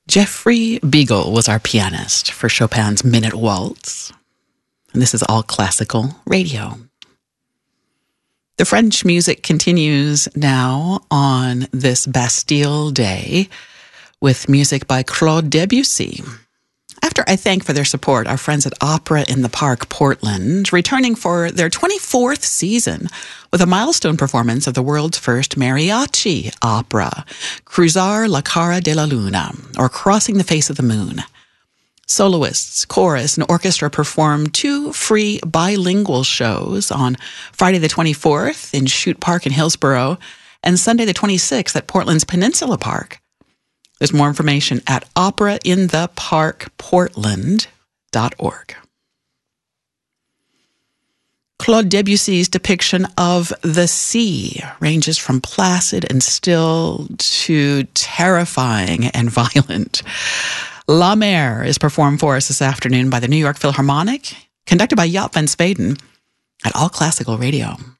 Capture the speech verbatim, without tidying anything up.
Jeffrey Beagle was our pianist for Chopin's Minute Waltz. And this is all classical radio. The French music continues now on this Bastille Day with music by Claude Debussy. After I thank for their support our friends at Opera in the Park, Portland, returning for their twenty-fourth season with a milestone performance of the world's first mariachi opera, Cruzar la Cara de la Luna, or Crossing the Face of the Moon. Soloists, chorus, and orchestra performed two free bilingual shows on Friday the twenty-fourth in Chute Park in Hillsborough and Sunday the twenty-sixth at Portland's Peninsula Park. There's more information at opera in the park portland dot org. Claude Debussy's depiction of the sea ranges from placid and still to terrifying and violent. La Mer is performed for us this afternoon by the New York Philharmonic, conducted by Jaap van Zweden at All Classical Radio.